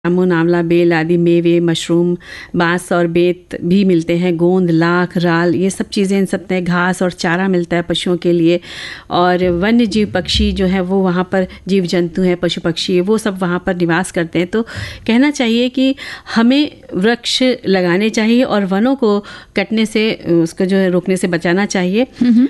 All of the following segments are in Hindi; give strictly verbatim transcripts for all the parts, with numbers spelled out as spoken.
जामुन, आंवला, बेल आदि मेवे, मशरूम, बांस और बेत भी मिलते हैं। गोंद, लाख, राल, ये सब चीज़ें इन सब में घास और चारा मिलता है पशुओं के लिए। और वन्य जीव पक्षी जो है वो वहाँ पर जीव जंतु हैं, पशु पक्षी वो सब वहाँ पर निवास करते हैं। तो कहना चाहिए कि हमें वृक्ष लगाने चाहिए और वनों को कटने से, उसको जो है रोकने से बचाना चाहिए,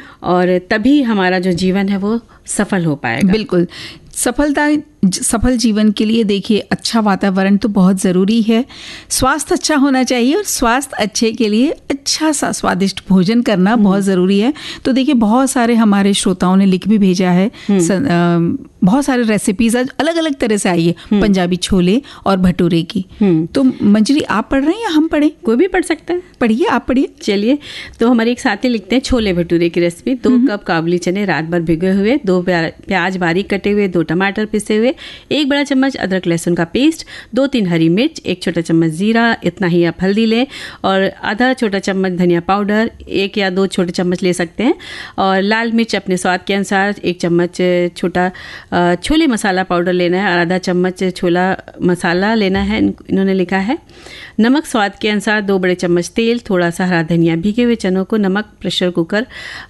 और तभी हमारा जो जीवन है वो सफल हो पाएगा। बिल्कुल, सफलता सफल जीवन के लिए देखिए अच्छा वातावरण तो बहुत ज़रूरी है। स्वास्थ्य अच्छा होना चाहिए और स्वास्थ्य अच्छे के लिए अच्छा सा स्वादिष्ट भोजन करना बहुत ज़रूरी है। तो देखिए बहुत सारे हमारे श्रोताओं ने लिख भी भेजा है, स, आ, बहुत सारे रेसिपीज आज अलग अलग तरह से आई है, पंजाबी छोले और भटूरे की। तो मंजरी आप पढ़ रहे हैं या हम पढ़ें? कोई भी पढ़ सकता है। पढ़िए, आप पढ़िए। चलिए, तो हमारे एक साथी लिखते हैं छोले भटूरे की रेसिपी। दो कप काबुली चने रात भर भिगे हुए, दो प्याज बारीक कटे हुए, दो टमाटर पिसे हुए, एक बड़ा चम्मच अदरक लहसुन का पेस्ट, दो तीन हरी मिर्च, एक छोटा चम्मच जीरा, इतना ही आप हल्दी लें, और आधा छोटा चम्मच धनिया पाउडर, एक या दो छोटे चम्मच ले सकते हैं, और लाल मिर्च अपने स्वाद के अनुसार, एक चम्मच छोटा छोले मसाला पाउडर लेना है और आधा चम्मच छोला मसाला लेना है, इन्होंने लिखा है। नमक स्वाद के अनुसार, दो बड़े चम्मच तेल, थोड़ा सा हरा धनिया, भीगे हुए चनों को नमक प्रेशर कुकर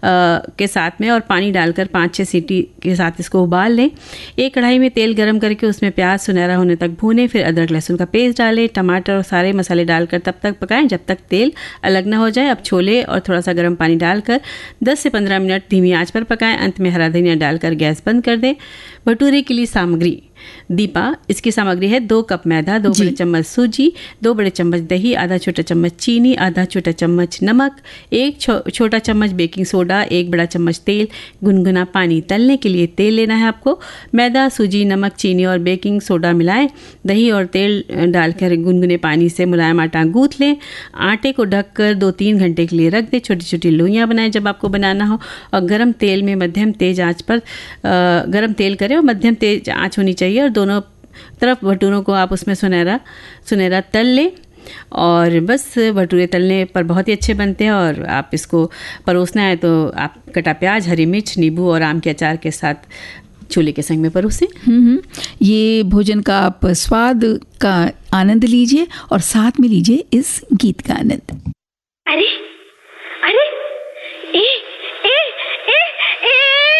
के साथ में और पानी डालकर पाँच छः सीटी के साथ इसको उबाल लें। एक कढ़ाई में तेल गरम करके उसमें प्याज सुनहरा होने तक भूनें, फिर अदरक लहसुन का पेस्ट डालें, टमाटर और सारे मसाले डालकर तब तक पकाएं जब तक तेल अलग ना हो जाए। अब छोले और थोड़ा सा गर्म पानी डालकर दस से पंद्रह मिनट धीमी आंच पर पकाएं। अंत में हरा धनिया डालकर गैस बंद कर दें। भटूरे के लिए सामग्री दीपा, इसकी सामग्री है दो कप मैदा, दो बड़े चम्मच सूजी, दो बड़े चम्मच दही, आधा छोटा चम्मच चीनी, आधा छोटा चम्मच नमक, एक छो, छोटा चम्मच बेकिंग सोडा, एक बड़ा चम्मच तेल, गुनगुना पानी। तलने के लिए तेल लेना है आपको। मैदा, सूजी, नमक, चीनी और बेकिंग सोडा मिलाएं। दही और तेल डालकर गुनगुने पानी से मुलायम आटा गूंथ लें। आटे को ढककर दो तीन घंटे के लिए रख दें। छोटी छोटी लोइयाँ बनाएं जब आपको बनाना हो, और गर्म तेल में मध्यम तेज आँच पर गर्म तेल करें और मध्यम तेज आँच होनी चाहिए, और दोनों तरफ भटूरों को आप उसमें सुनहरा सुनहरा तल लें। और बस भटूरे तलने पर बहुत ही अच्छे बनते हैं। और आप इसको परोसना है तो आप कटा प्याज, हरी मिर्च, नींबू और आम के अचार के साथ छोले के संग में परोसें। ये भोजन का आप स्वाद का आनंद लीजिए और साथ में लीजिए इस गीत का आनंद। अरे